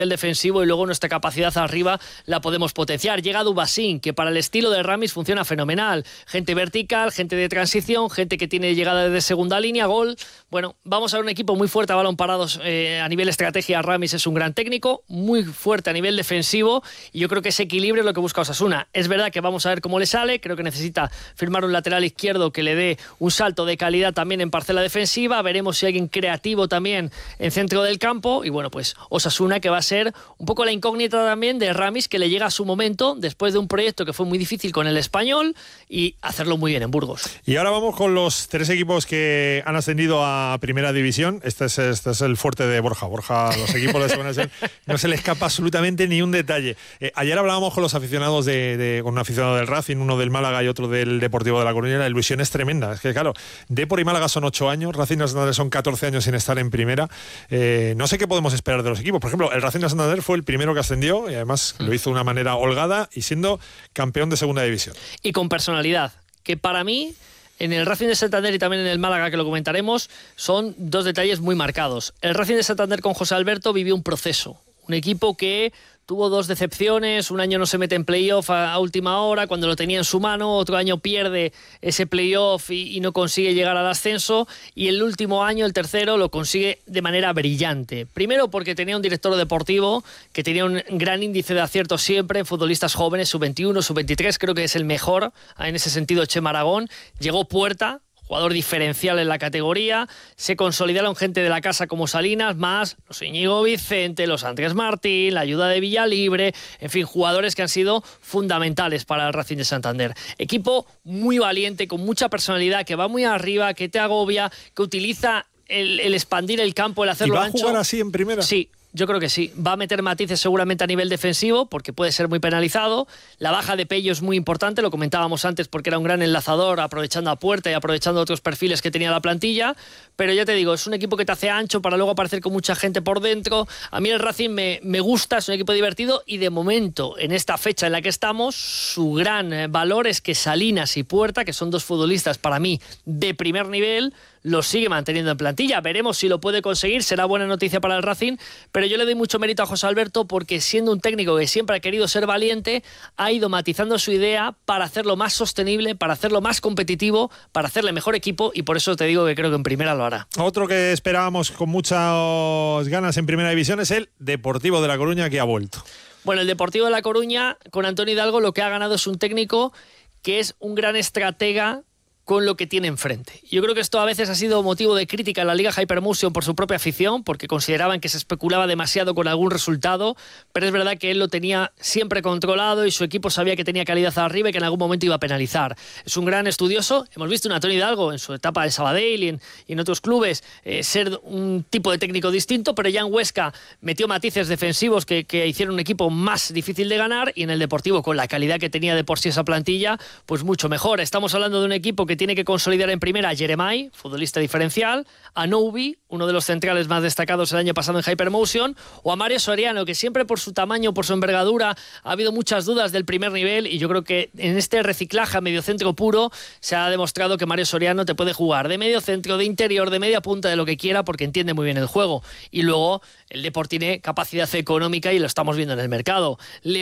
el defensivo y luego nuestra capacidad arriba la podemos potenciar. Llega Dubasín, que para el estilo de Ramis funciona fenomenal. Gente vertical, gente de transición, gente que tiene llegada desde segunda línea, gol. Bueno, vamos a ver un equipo muy fuerte a balón parados a nivel estrategia. Ramis es un gran técnico, muy fuerte a nivel defensivo y yo creo que ese equilibrio es lo que busca Osasuna. Es verdad que vamos a ver cómo le sale, creo que necesita firmar un lateral izquierdo que le dé un salto de calidad también en parcela defensiva. Veremos si hay alguien creativo también en centro del campo y bueno, pues Osasuna, que va a ser un poco la incógnita también de Ramis, que le llega a su momento después de un proyecto que fue muy difícil con el Español y hacerlo muy bien en Burgos. Y ahora vamos con los 3 equipos que han ascendido a Primera División. Este es el fuerte de Borja. Los equipos de Segunda División no se le escapa absolutamente ni un detalle. Ayer hablábamos con los aficionados con un aficionado del Racing, uno del Málaga y otro del Deportivo de La Coruña. La ilusión es tremenda. Es que claro, Depor y Málaga son 8 años, Racing de Santander son 14 años sin estar en Primera. No sé qué podemos esperar de los equipos. Por ejemplo, el Racing de Santander fue el primero que ascendió y además lo hizo de una manera holgada y siendo campeón de Segunda División. Y con personalidad, que para mí en el Racing de Santander y también en el Málaga, que lo comentaremos, son 2 detalles muy marcados. El Racing de Santander con José Alberto vivió un proceso, un equipo que tuvo 2 decepciones, un año no se mete en playoff a última hora cuando lo tenía en su mano, otro año pierde ese playoff y no consigue llegar al ascenso, y el último año, el tercero, lo consigue de manera brillante. Primero porque tenía un director deportivo que tenía un gran índice de acierto siempre en futbolistas jóvenes, sub-21, sub-23, creo que es el mejor en ese sentido, Chema Aragón. Llegó Puerta, jugador diferencial en la categoría, se consolidaron gente de la casa como Salinas, más los Íñigo Vicente, los Andrés Martín, la ayuda de Villalibre, en fin, jugadores que han sido fundamentales para el Racing de Santander. Equipo muy valiente, con mucha personalidad, que va muy arriba, que te agobia, que utiliza el expandir el campo, el hacerlo ancho. ¿Y va a jugar así en Primera? Sí. Yo creo que sí. Va a meter matices seguramente a nivel defensivo porque puede ser muy penalizado. La baja de Pello es muy importante, lo comentábamos antes porque era un gran enlazador, aprovechando a Puerta y aprovechando otros perfiles que tenía la plantilla. Pero ya te digo, es un equipo que te hace ancho para luego aparecer con mucha gente por dentro. A mí el Racing me gusta, es un equipo divertido y de momento, en esta fecha en la que estamos, su gran valor es que Salinas y Puerta, que son 2 futbolistas para mí de primer nivel, lo sigue manteniendo en plantilla. Veremos si lo puede conseguir, será buena noticia para el Racing, pero yo le doy mucho mérito a José Alberto porque siendo un técnico que siempre ha querido ser valiente, ha ido matizando su idea para hacerlo más sostenible, para hacerlo más competitivo, para hacerle mejor equipo, y por eso te digo que creo que en Primera lo hará. Otro que esperábamos con muchas ganas en Primera División es el Deportivo de La Coruña, que ha vuelto. Bueno, el Deportivo de La Coruña, con Antonio Hidalgo, lo que ha ganado es un técnico que es un gran estratega con lo que tiene enfrente. Yo creo que esto a veces ha sido motivo de crítica en la Liga Hypermotion por su propia afición, porque consideraban que se especulaba demasiado con algún resultado, pero es verdad que él lo tenía siempre controlado y su equipo sabía que tenía calidad arriba y que en algún momento iba a penalizar. Es un gran estudioso. Hemos visto a Antonio Hidalgo en su etapa de Sabadell y en otros clubes ser un tipo de técnico distinto, pero ya en Huesca metió matices defensivos que hicieron un equipo más difícil de ganar, y en el Deportivo, con la calidad que tenía de por sí esa plantilla, pues mucho mejor. Estamos hablando de un equipo que tiene que consolidar en Primera a Jeremai, futbolista diferencial, a Noubi, uno de los centrales más destacados el año pasado en Hypermotion, o a Mario Soriano, que siempre por su tamaño, por su envergadura, ha habido muchas dudas del primer nivel, y yo creo que en este reciclaje a mediocentro puro se ha demostrado que Mario Soriano te puede jugar de mediocentro, de interior, de media punta, de lo que quiera, porque entiende muy bien el juego. Y luego el Depor tiene capacidad económica y lo estamos viendo en el mercado.